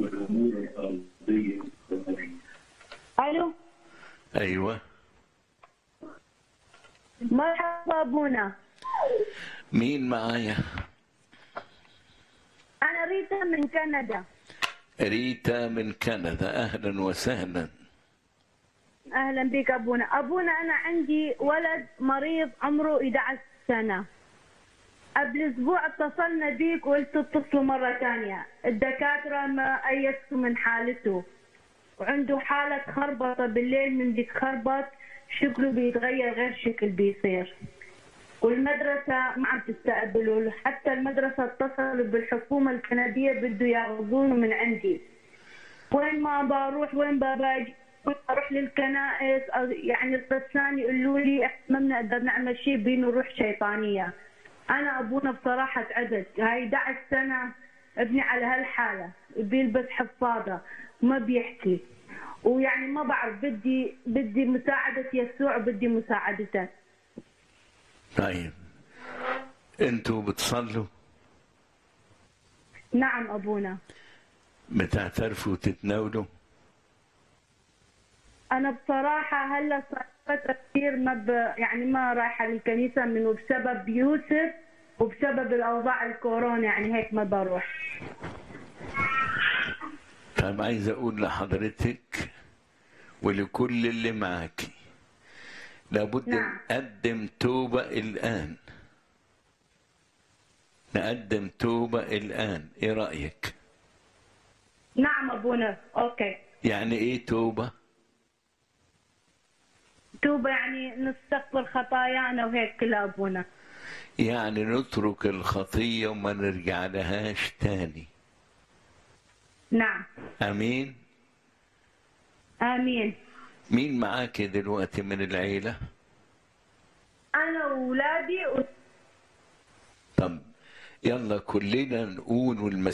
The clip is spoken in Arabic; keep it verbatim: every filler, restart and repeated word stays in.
والأمور الأرضية والسماوية. الو، ايوه، مرحبا ابونا. مين معايا؟ انا ريتا من كندا. ريتا من كندا، اهلا وسهلا. اهلا بك ابونا. ابونا انا عندي ولد مريض عمره احد عشر سنه. قبل اسبوع اتصلنا بيك وقلت اتصلوا مره ثانيه، الدكاتره ما ايسوا من حالته، وعنده حاله خربطه بالليل، من بيتخربط شكله بيتغير غير شكل بيصير، والمدرسه ما عم تستقبله. حتى المدرسه اتصلوا بالحكومه الكنديه بده ياخذونه من عندي. وين ما بروح وين ما باجي، اروح للكنائس يعني القسان يقولوا لي احنا ما بنقدر نعمل شيء، بينه روح شيطانيه. انا ابونا بصراحه تعبت، هاي احد عشر سنه ابني على هالحاله، بيلبس حفاضه وما بيحكي، ويعني ما بعرف، بدي بدي مساعده يسوع وبدي مساعدتك. طيب انتوا بتصلوا؟ نعم ابونا. بتعترفوا وتتناولوا؟ انا بصراحه هلا صار فتره كثير ما ب... يعني ما رايحه للكنيسه، منه بسبب يوسف وبسبب الاوضاع الكورونا، يعني هيك ما بروح. طيب عايز اقول لحضرتك ولكل اللي معاك، لابد نعم. نقدم توبة الآن، نقدم توبة الآن. ايه رأيك؟ نعم ابونا. اوكي. يعني ايه توبة؟ توبه يعني نستغفر خطايانا وهيك كلها ابونا. يعني نترك الخطية وما نرجع لهاش تاني. نعم. امين. امين. مين معاك دلوقتي من العيلة؟ انا واولادي و... طب يلا كلنا نقول والمسيح